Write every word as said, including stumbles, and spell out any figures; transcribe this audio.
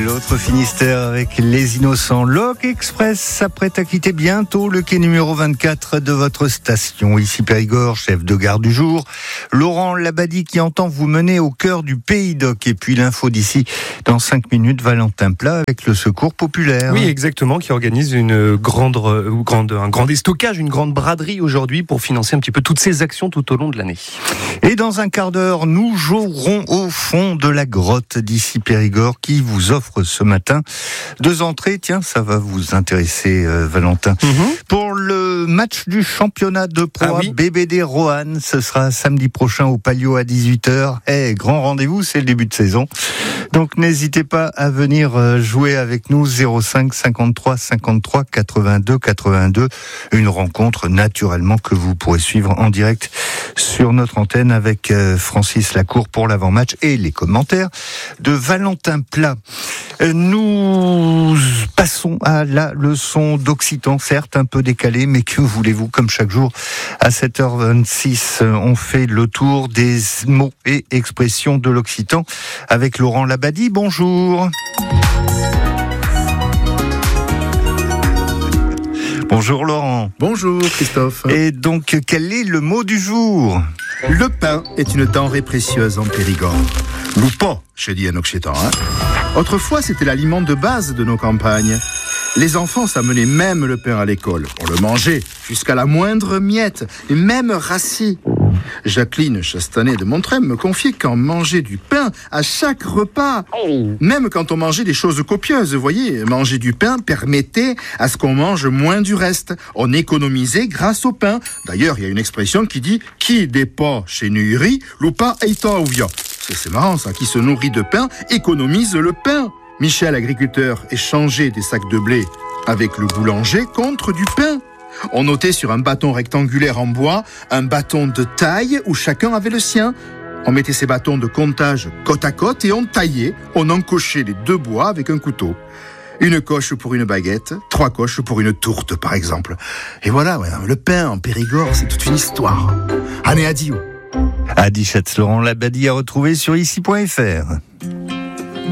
l'autre Finistère avec les Innocents. Loc Express s'apprête à quitter bientôt le quai numéro vingt-quatre de votre station. Ici Périgord, chef de gare du jour. Laurent Labadie qui entend vous mener au cœur du Pays d'Oc. Et puis l'info d'ici dans cinq minutes, Valentin Plat avec le Secours Populaire. Oui, exactement, qui organise une grande, grande, un grand déstockage, une grande braderie aujourd'hui pour financer un petit peu toutes ces actions tout au long de l'année. Et dans un quart d'heure, nous jouerons au fond de la grotte d'ici Périgord qui vous offre ce matin deux entrées. Tiens, ça va vous intéresser, euh, Valentin. Mm-hmm. Pour le match du championnat de Pro A, ah oui. B B D Roanne, ce sera samedi prochain au Palio à dix-huit heures. Eh, grand rendez-vous, c'est le début de saison. Donc n'hésitez pas à venir jouer avec nous. Zéro cinq cinquante-trois cinquante-trois quatre-vingt-deux quatre-vingt-deux. Une rencontre naturellement que vous pourrez suivre en direct sur notre antenne avec Francis Lacour pour l'avant-match et les commentaires de Valentin Plat. Nous passons à la leçon d'occitan, certes un peu décalée, mais que voulez-vous, comme chaque jour à sept heures vingt-six, on fait le tour des mots et expressions de l'occitan avec Laurent Labadie. Bonjour. Bonjour Laurent. Bonjour Christophe. Et donc, quel est le mot du jour ? Le pain est une denrée précieuse en Périgord. Loupa, je dis en occitan. Hein. Autrefois, c'était l'aliment de base de nos campagnes. Les enfants s'amenaient même le pain à l'école. On le mangeait jusqu'à la moindre miette, et même rassis. Jacqueline Chastanet de Montrem me confiait qu'on mangeait du pain à chaque repas. Même quand on mangeait des choses copieuses, vous voyez, manger du pain permettait à ce qu'on mange moins du reste. On économisait grâce au pain. D'ailleurs, il y a une expression qui dit « Qui n'est pas chez Nuiri, loupa eita ouvia ». C'est marrant ça, qui se nourrit de pain économise le pain. Michel, agriculteur, échangeait des sacs de blé avec le boulanger contre du pain. On notait sur un bâton rectangulaire en bois un bâton de taille où chacun avait le sien. On mettait ces bâtons de comptage côte à côte et on taillait, on encochait les deux bois avec un couteau. Une coche pour une baguette, trois coches pour une tourte par exemple. Et voilà, ouais, le pain en Périgord, c'est toute une histoire. Allez, adieu. Adi Schatz, Laurent Labadie à retrouver sur ici point f r.